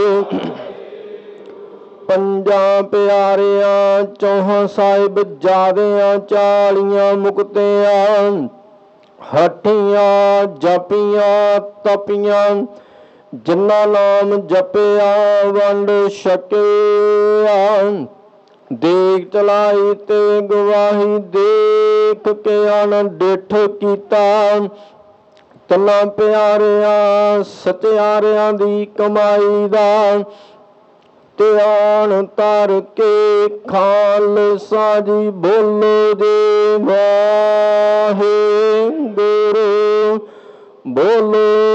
ਪੰਜਾਂ ਪਿਆਰਿਆਂ ਚੌਹਾਂ ਸਾਹਿਬ ਜਾਦਿਆਂ 40 ਮੁਕਤਿਆਂ ਹਠੀਆਂ ਜਪੀਆਂ ਤਪੀਆਂ ਜਿਨ੍ਹਾਂ ਨਾਮ ਜਪਿਆ ਵੰਡ ਛਕਿਆ। ਦੇਖ ਚਲਾਈ ਤੇ ਗਵਾਹੀ ਦੇਖ ਕੇ ਅਣਡਿੱਠ ਕੀਤਾ। ਤਿੰਨਾਂ ਪਿਆਰਿਆਂ ਸਚਿਆਰਿਆਂ ਦੀ ਕਮਾਈ ਦਾ ਧਿਆਨ ਧਰ ਕੇ ਖਾਲਸਾ ਜੀ ਬੋਲੋ ਜੀ ਵਾਹਿਗੁਰੂ ਬੋਲੋ।